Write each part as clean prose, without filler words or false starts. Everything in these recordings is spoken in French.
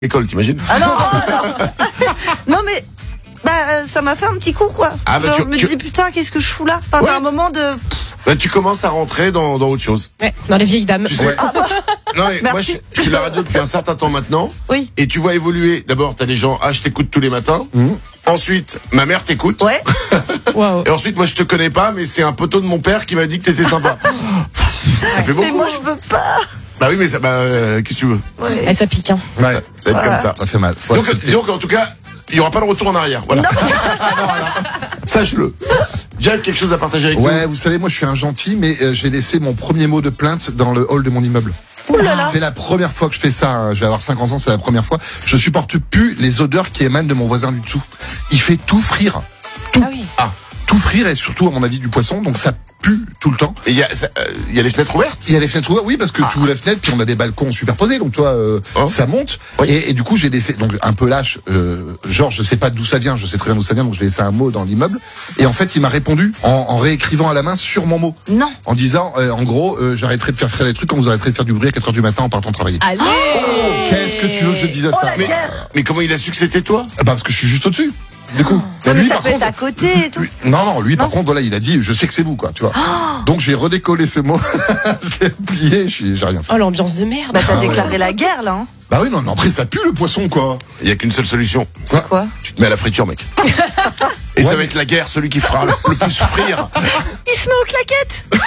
école, t'imagines? Ah non, non mais ça m'a fait un petit coup quoi. Ah, bah, Genre, je me dis putain, qu'est-ce que je fous là? Enfin, t'as un moment de. Bah, tu commences à rentrer dans autre chose. Ouais, dans les vieilles dames. Tu sais, non, mais moi, Merci. je suis à la radio depuis un certain temps maintenant. Oui. Et tu vois évoluer. D'abord, t'as des gens, je t'écoute tous les matins. Ensuite, ma mère t'écoute. Ouais. Waouh. Et ensuite, moi, je te connais pas, mais c'est un poteau de mon père qui m'a dit que t'étais sympa. Ça fait beaucoup. Mais moi je veux pas. Bah oui, mais ça, qu'est-ce que tu veux? Ouais. Ça pique, hein. Ouais, Ça va être comme ça. ça fait mal. Faut Donc, accepter. disons qu'en tout cas, il y aura pas de retour en arrière. Voilà. Sache-le. Jeff, quelque chose à partager avec nous? Ouais, vous savez, moi je suis un gentil, mais j'ai laissé mon premier mot de plainte dans le hall de mon immeuble. Ouh là là. C'est la première fois que je fais ça, hein. Je vais avoir 50 ans, c'est la première fois. Je supporte plus les odeurs qui émanent de mon voisin du dessous. Il fait tout frire. Tout. Ah oui. Tout frire et surtout, à mon avis, du poisson, donc ça pue tout le temps. Et il y a les fenêtres ouvertes? Il y a les fenêtres ouvertes, oui, parce que tu ouvres la fenêtre, puis on a des balcons superposés, donc toi, ça monte. Oui. Et du coup, j'ai laissé, donc un peu lâche, genre, je sais pas d'où ça vient, je sais très bien d'où ça vient, donc j'ai laissé un mot dans l'immeuble. Et en fait, il m'a répondu en réécrivant à la main sur mon mot. Non. En disant, en gros, j'arrêterai de faire des trucs quand vous arrêterez de faire du bruit à 4h du matin en partant travailler. Allez. Qu'est-ce que tu veux que je dise à ça? la guerre. Mais comment il a su que c'était toi? Bah, parce que je suis juste au-dessus. Du coup. Non, mais Lui, ça par peut être contre, à côté et tout. non, lui, par contre, voilà, il a dit, je sais que c'est vous, quoi, tu vois. Donc, j'ai redécollé ce mot, je l'ai plié, j'ai rien fait. Oh, l'ambiance de merde. Bah t'as déclaré la guerre là. Hein. Bah oui, non, après, ça pue le poisson, quoi. Il y a qu'une seule solution. Quoi? Tu te mets à la friture, mec. Et ça va être la guerre, celui qui fera le plus frire. Il se met aux claquettes.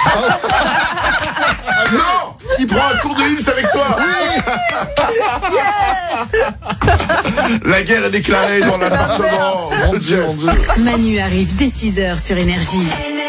Non! Il prend un cours de Hims avec toi! La guerre est déclarée dans l'appartement. Mon Dieu, mon Dieu. Manu arrive dès 6h sur Énergie.